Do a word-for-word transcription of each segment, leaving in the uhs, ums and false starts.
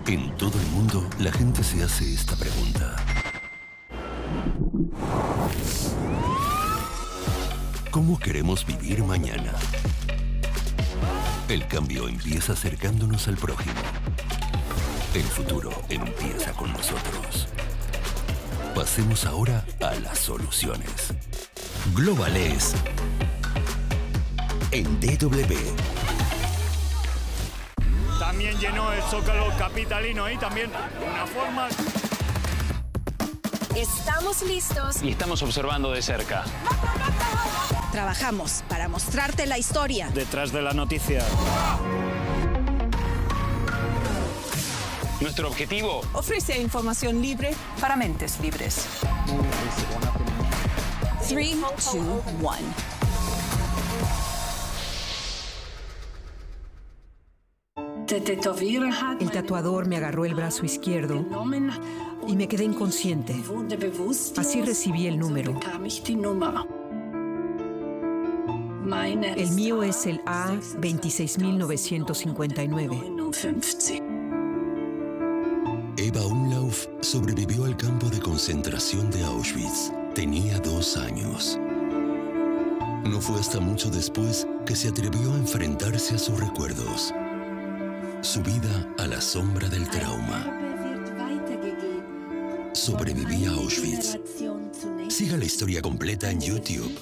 En todo el mundo, la gente se hace esta pregunta. ¿Cómo queremos vivir mañana? El cambio empieza acercándonos al prójimo. El futuro empieza con nosotros. Pasemos ahora a las soluciones. Globales en D W. También llenó el Zócalo capitalino y también una forma... Estamos listos. Y estamos observando de cerca. Trabajamos para mostrarte la historia. Detrás de la noticia. Nuestro objetivo... Ofrece información libre para mentes libres. tres, dos, uno. El tatuador me agarró el brazo izquierdo y me quedé inconsciente. Así recibí el número. El mío es el A veintiséis mil novecientos cincuenta y nueve. Eva Umlauf sobrevivió al campo de concentración de Auschwitz. Tenía dos años. No fue hasta mucho después que se atrevió a enfrentarse a sus recuerdos. Su vida a la sombra del trauma. Sobreviví a Auschwitz. Siga la historia completa en YouTube.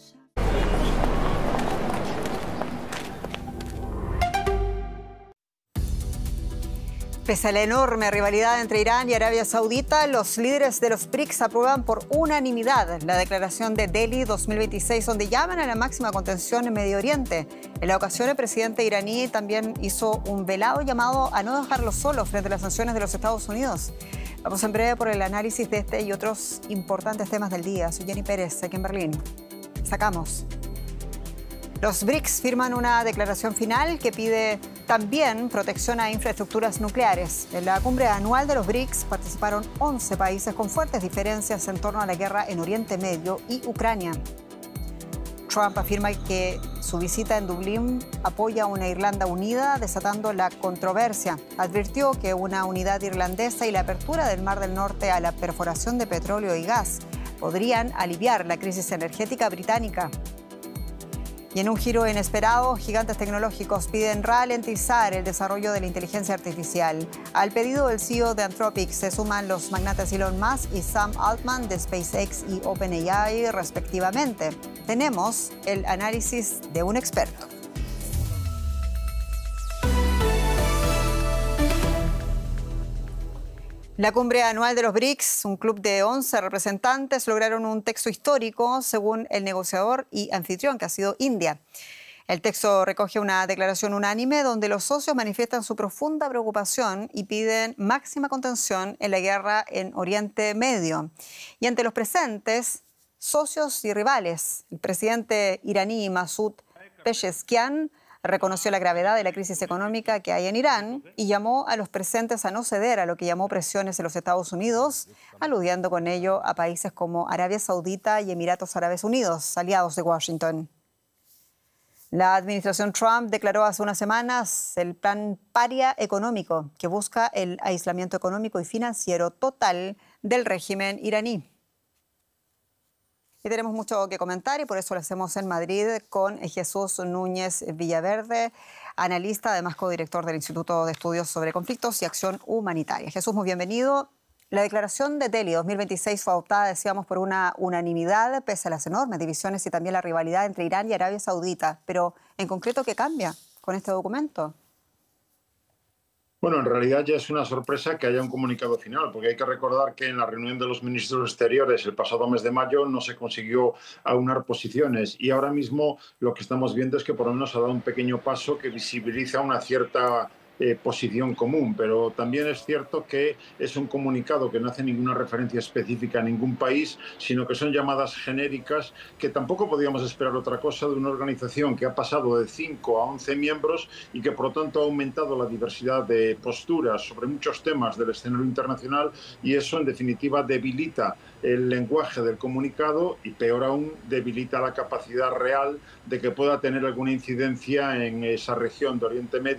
Pese a la enorme rivalidad entre Irán y Arabia Saudita, los líderes de los B R I C S aprueban por unanimidad la declaración de Delhi dos mil veintiséis, donde llaman a la máxima contención en Medio Oriente. En la ocasión, el presidente iraní también hizo un velado llamado a no dejarlos solos frente a las sanciones de los Estados Unidos. Vamos en breve por el análisis de este y otros importantes temas del día. Soy Jenny Pérez, aquí en Berlín. Sacamos. Los B R I C S firman una declaración final que pide también protección a infraestructuras nucleares. En la cumbre anual de los B R I C S participaron once países con fuertes diferencias en torno a la guerra en Oriente Medio y Ucrania. Trump afirma que su visita en Dublín apoya una Irlanda unida, desatando la controversia. Advirtió que una unidad irlandesa y la apertura del Mar del Norte a la perforación de petróleo y gas podrían aliviar la crisis energética británica. Y en un giro inesperado, gigantes tecnológicos piden ralentizar el desarrollo de la inteligencia artificial. Al pedido del C E O de Anthropic se suman los magnates Elon Musk y Sam Altman de SpaceX y OpenAI, respectivamente. Tenemos el análisis de un experto. La cumbre anual de los B R I C S, un club de once representantes, lograron un texto histórico según el negociador y anfitrión, que ha sido India. El texto recoge una declaración unánime donde los socios manifiestan su profunda preocupación y piden máxima contención en la guerra en Oriente Medio. Y ante los presentes, socios y rivales, el presidente iraní Masoud Pezeshkian reconoció la gravedad de la crisis económica que hay en Irán y llamó a los presentes a no ceder a lo que llamó presiones de los Estados Unidos, aludiendo con ello a países como Arabia Saudita y Emiratos Árabes Unidos, aliados de Washington. La administración Trump declaró hace unas semanas el plan paria económico, que busca el aislamiento económico y financiero total del régimen iraní. Y tenemos mucho que comentar y por eso lo hacemos en Madrid con Jesús Núñez Villaverde, analista, además codirector del Instituto de Estudios sobre Conflictos y Acción Humanitaria. Jesús, muy bienvenido. La declaración de Delhi dos mil veintiséis fue adoptada, decíamos, por una unanimidad, pese a las enormes divisiones y también la rivalidad entre Irán y Arabia Saudita. Pero, en concreto, ¿qué cambia con este documento? Bueno, en realidad ya es una sorpresa que haya un comunicado final, porque hay que recordar que en la reunión de los ministros exteriores el pasado mes de mayo no se consiguió aunar posiciones y ahora mismo lo que estamos viendo es que por lo menos ha dado un pequeño paso que visibiliza una cierta Eh, posición común, pero también es cierto que es un comunicado que no hace ninguna referencia específica a ningún país, sino que son llamadas genéricas que tampoco podíamos esperar otra cosa de una organización que ha pasado de cinco a once miembros y que por lo tanto ha aumentado la diversidad de posturas sobre muchos temas del escenario internacional y eso en definitiva debilita el lenguaje del comunicado y peor aún debilita la capacidad real de que pueda tener alguna incidencia en esa región de Oriente Medio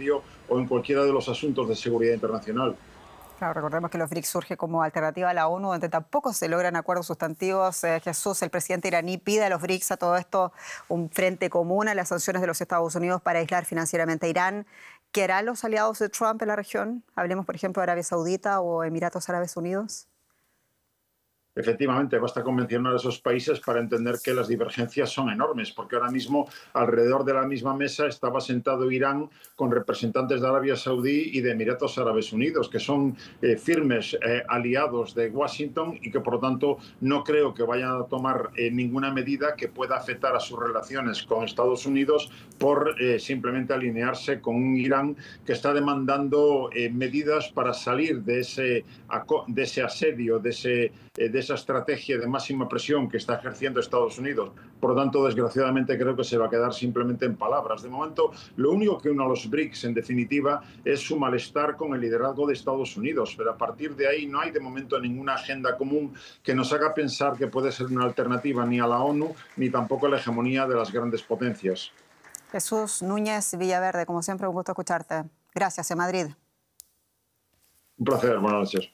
o en cualquiera de los asuntos de seguridad internacional. Claro, recordemos que los BRICS surge como alternativa a la ONU, donde tampoco se logran acuerdos sustantivos. Eh, Jesús, el presidente iraní, pide a los BRICS, a todo esto, un frente común a las sanciones de los Estados Unidos para aislar financieramente a Irán. ¿Qué harán los aliados de Trump en la región? Hablemos, por ejemplo, de Arabia Saudita o Emiratos Árabes Unidos. Efectivamente, basta con mencionar a esos países para entender que las divergencias son enormes, porque ahora mismo alrededor de la misma mesa estaba sentado Irán con representantes de Arabia Saudí y de Emiratos Árabes Unidos, que son eh, firmes eh, aliados de Washington y que, por lo tanto, no creo que vayan a tomar eh, ninguna medida que pueda afectar a sus relaciones con Estados Unidos por eh, simplemente alinearse con un Irán que está demandando eh, medidas para salir de ese, de ese asedio, de ese de esa estrategia de máxima presión que está ejerciendo Estados Unidos. Por lo tanto, desgraciadamente, creo que se va a quedar simplemente en palabras. De momento, lo único que une a los BRICS, en definitiva, es su malestar con el liderazgo de Estados Unidos. Pero a partir de ahí no hay, de momento, ninguna agenda común que nos haga pensar que puede ser una alternativa ni a la ONU, ni tampoco a la hegemonía de las grandes potencias. Jesús Núñez Villaverde, como siempre, un gusto escucharte. Gracias, en Madrid. Un placer, buenas noches.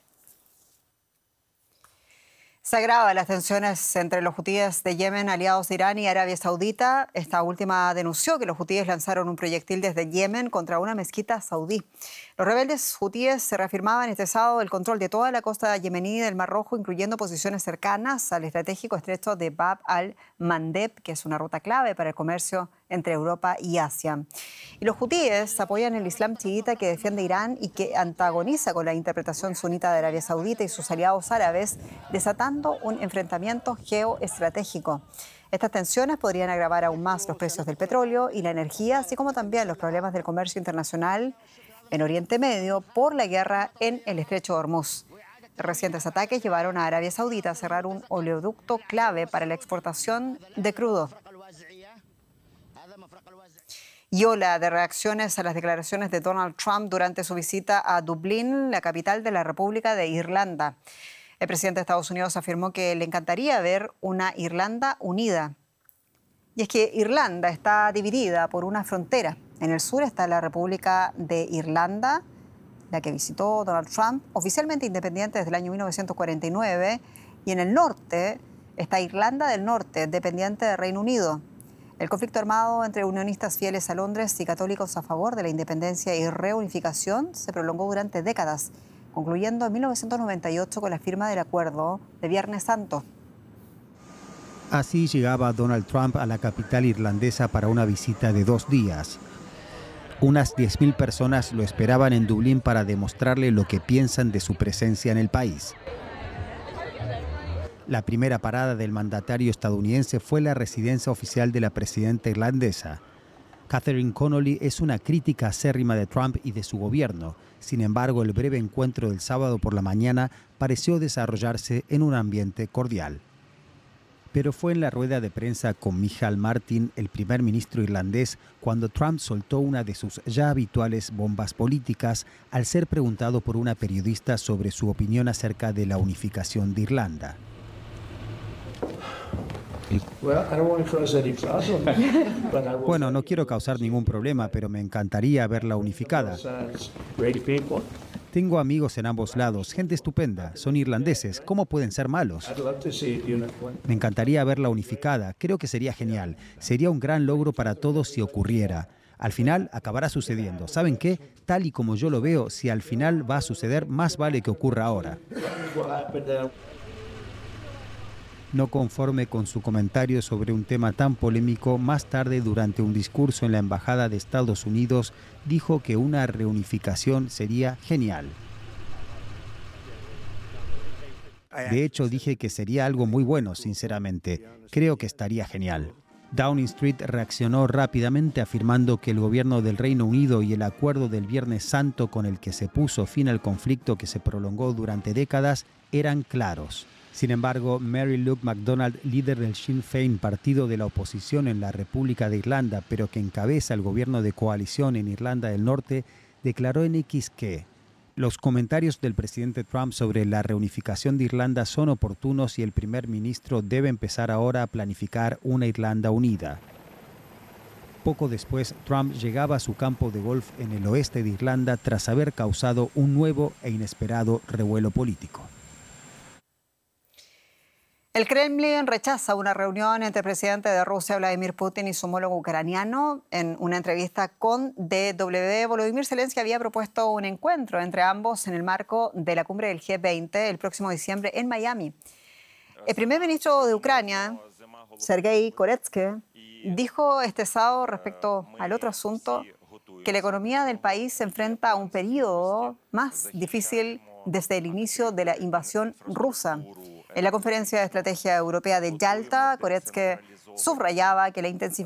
Se agravan las tensiones entre los hutíes de Yemen, aliados de Irán y Arabia Saudita. Esta última denunció que los hutíes lanzaron un proyectil desde Yemen contra una mezquita saudí. Los rebeldes hutíes se reafirmaban este sábado el control de toda la costa yemení del Mar Rojo, incluyendo posiciones cercanas al estratégico estrecho de Bab al-Mandeb, que es una ruta clave para el comercio entre Europa y Asia. Y los hutíes apoyan el Islam chiita que defiende Irán y que antagoniza con la interpretación sunita de Arabia Saudita y sus aliados árabes, desatando un enfrentamiento geoestratégico. Estas tensiones podrían agravar aún más los precios del petróleo y la energía, así como también los problemas del comercio internacional en Oriente Medio por la guerra en el estrecho de Hormuz. Recientes ataques llevaron a Arabia Saudita a cerrar un oleoducto clave para la exportación de crudo. Y ola de reacciones a las declaraciones de Donald Trump durante su visita a Dublín, la capital de la República de Irlanda. El presidente de Estados Unidos afirmó que le encantaría ver una Irlanda unida. Y es que Irlanda está dividida por una frontera. En el sur está la República de Irlanda, la que visitó Donald Trump, oficialmente independiente desde el año mil novecientos cuarenta y nueve. Y en el norte está Irlanda del Norte, dependiente del Reino Unido. El conflicto armado entre unionistas fieles a Londres y católicos a favor de la independencia y reunificación se prolongó durante décadas, concluyendo en mil novecientos noventa y ocho con la firma del acuerdo de Viernes Santo. Así llegaba Donald Trump a la capital irlandesa para una visita de dos días. Unas diez mil personas lo esperaban en Dublín para demostrarle lo que piensan de su presencia en el país. La primera parada del mandatario estadounidense fue la residencia oficial de la presidenta irlandesa. Catherine Connolly es una crítica acérrima de Trump y de su gobierno. Sin embargo, el breve encuentro del sábado por la mañana pareció desarrollarse en un ambiente cordial. Pero fue en la rueda de prensa con Micheál Martin, el primer ministro irlandés, cuando Trump soltó una de sus ya habituales bombas políticas al ser preguntado por una periodista sobre su opinión acerca de la unificación de Irlanda. Bueno, no quiero causar ningún problema, pero me encantaría verla unificada. Tengo amigos en ambos lados, gente estupenda, son irlandeses, ¿cómo pueden ser malos? Me encantaría verla unificada, creo que sería genial, sería un gran logro para todos si ocurriera. Al final acabará sucediendo. ¿Saben qué? Tal y como yo lo veo, si al final va a suceder, más vale que ocurra ahora. No conforme con su comentario sobre un tema tan polémico, más tarde, durante un discurso en la Embajada de Estados Unidos, dijo que una reunificación sería genial. De hecho, dije que sería algo muy bueno, sinceramente. Creo que estaría genial. Downing Street reaccionó rápidamente afirmando que el gobierno del Reino Unido y el acuerdo del Viernes Santo con el que se puso fin al conflicto que se prolongó durante décadas eran claros. Sin embargo, Mary Luke MacDonald, líder del Sinn Féin, partido de la oposición en la República de Irlanda, pero que encabeza el gobierno de coalición en Irlanda del Norte, declaró en X que los comentarios del presidente Trump sobre la reunificación de Irlanda son oportunos y el primer ministro debe empezar ahora a planificar una Irlanda unida. Poco después, Trump llegaba a su campo de golf en el oeste de Irlanda tras haber causado un nuevo e inesperado revuelo político. El Kremlin rechaza una reunión entre el presidente de Rusia, Vladimir Putin, y su homólogo ucraniano. En una entrevista con D W, Volodymyr Zelensky había propuesto un encuentro entre ambos en el marco de la cumbre del G veinte el próximo diciembre en Miami. El primer ministro de Ucrania, Sergei Koretsky, dijo este sábado respecto al otro asunto que la economía del país se enfrenta a un periodo más difícil desde el inicio de la invasión rusa. En la Conferencia de Estrategia Europea de Yalta, Koretsky subrayaba que la intensificación